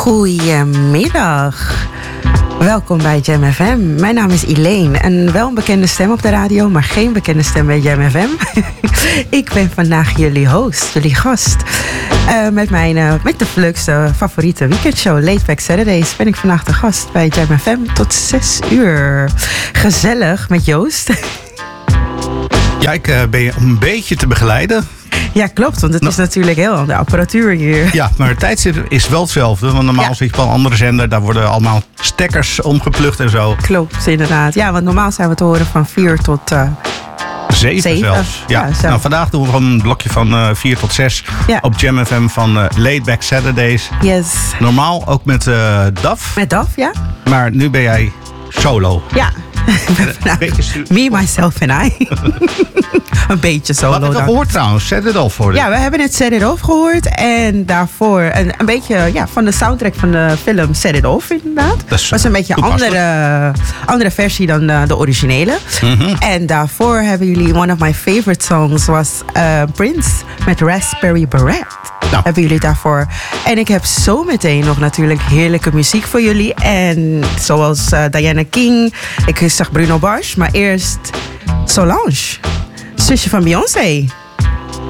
Goedemiddag. Welkom bij Jam FM. Mijn naam is Elaine en wel een bekende stem op de radio, maar geen bekende stem bij Jam FM. Ik ben vandaag jullie host, jullie gast. Met de leukste favoriete weekendshow, Late Back Saturdays, ben ik vandaag de gast bij Jam FM tot 6 uur. Gezellig met Joost. Ja, ik ben je een beetje te begeleiden. Ja, klopt, want het is natuurlijk heel de apparatuur hier. Ja, maar het tijdstip is wel hetzelfde. Want normaal zit je op een andere zender, daar worden allemaal stekkers omgeplucht en zo. Klopt, inderdaad. Ja, want normaal zijn we te horen van 4 tot 7 zelfs. Ja. Nou, vandaag doen we gewoon een blokje van 4 tot 6 op Jam FM van Late Back Saturdays. Yes. Normaal ook met Daf. Met Daf, ja. Maar nu ben jij solo. Ja. Me, myself en I. Een beetje solo. Wat hebben we gehoord trouwens? Set It Off voor. Ja, we hebben het Set It Off gehoord. En daarvoor een beetje van de soundtrack van de film Set It Off inderdaad. Dat was een beetje een andere versie dan de originele. Mm-hmm. En daarvoor hebben jullie one of my favorite songs was Prince met Raspberry Beret. Nou. Hebben jullie daarvoor. En ik heb zo meteen nog natuurlijk heerlijke muziek voor jullie. En zoals Diana King. Ik zag Bruno Mars. Maar eerst Solange. Zusje van Beyoncé.